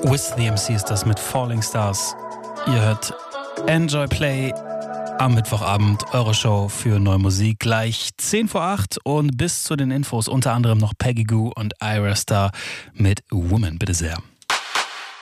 With the MC ist das mit Falling Stars. Ihr hört Enjoy Play am Mittwochabend, eure Show für neue Musik. Gleich 10 vor 8 und bis zu den Infos unter anderem noch Peggy Gou und Ira Star mit Woman. Bitte sehr.